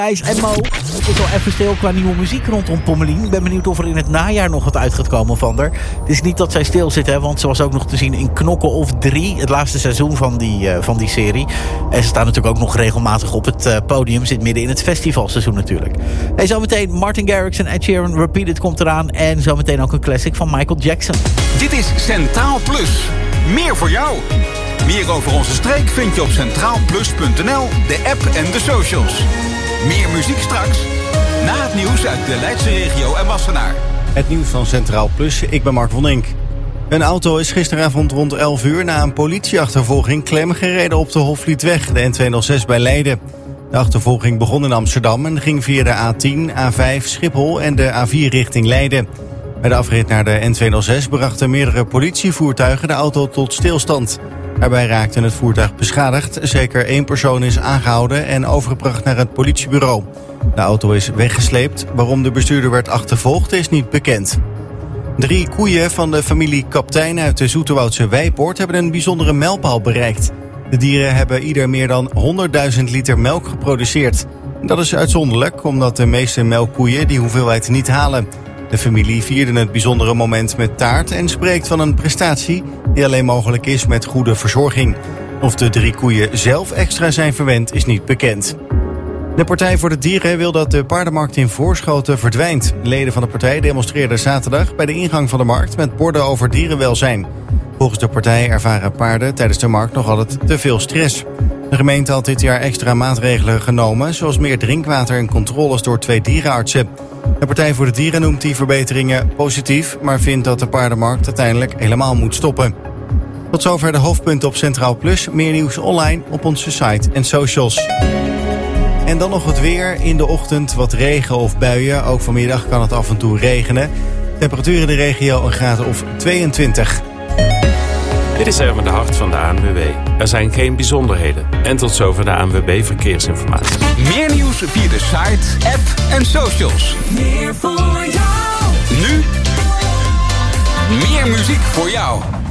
Gijs en Mo, het is al even stil qua nieuwe muziek rondom Pommelien. Ik ben benieuwd of er in het najaar nog wat uit gaat komen van haar. Het is niet dat zij stil zit, hè, want ze was ook nog te zien in Knokken of 3. Het laatste seizoen van die serie. En ze staat natuurlijk ook nog regelmatig op het podium. Zit midden in het festivalseizoen natuurlijk. Hey, zometeen Martin Garrix en Ed Sheeran Repeated komt eraan. En zometeen ook een classic van Michael Jackson. Dit is Centraal Plus. Meer voor jou. Meer over onze streek vind je op centraalplus.nl, de app en de socials. Meer muziek straks, na het nieuws uit de Leidse regio en Wassenaar. Het nieuws van Centraal Plus, ik ben Mark van Dink. Een auto is gisteravond rond 11 uur na een politieachtervolging klem gereden op de Hofvlietweg, de N206 bij Leiden. De achtervolging begon in Amsterdam en ging via de A10, A5, Schiphol en de A4 richting Leiden. Bij de afrit naar de N206 brachten meerdere politievoertuigen de auto tot stilstand. Daarbij raakte het voertuig beschadigd. Zeker 1 persoon is aangehouden en overgebracht naar het politiebureau. De auto is weggesleept. Waarom de bestuurder werd achtervolgd is niet bekend. 3 koeien van de familie Kaptein uit de Zoeterwoudse Weipoort hebben een bijzondere mijlpaal bereikt. De dieren hebben ieder meer dan 100.000 liter melk geproduceerd. Dat is uitzonderlijk, omdat de meeste melkkoeien die hoeveelheid niet halen. De familie vierde het bijzondere moment met taart en spreekt van een prestatie die alleen mogelijk is met goede verzorging. Of de 3 koeien zelf extra zijn verwend is niet bekend. De Partij voor de Dieren wil dat de paardenmarkt in Voorschoten verdwijnt. Leden van de partij demonstreerden zaterdag bij de ingang van de markt met borden over dierenwelzijn. Volgens de partij ervaren paarden tijdens de markt nog altijd te veel stress. De gemeente had dit jaar extra maatregelen genomen, zoals meer drinkwater en controles door 2 dierenartsen. De Partij voor de Dieren noemt die verbeteringen positief, maar vindt dat de paardenmarkt uiteindelijk helemaal moet stoppen. Tot zover de hoofdpunten op Centraal Plus. Meer nieuws online op onze site en socials. En dan nog het weer. In de ochtend wat regen of buien. Ook vanmiddag kan het af en toe regenen. Temperatuur in de regio een graad of 22. Dit is Erwin de Hart van de ANWB. Er zijn geen bijzonderheden. En tot zover de ANWB Verkeersinformatie. Meer nieuws via de site, app en socials. Meer voor jou. Nu, meer muziek voor jou.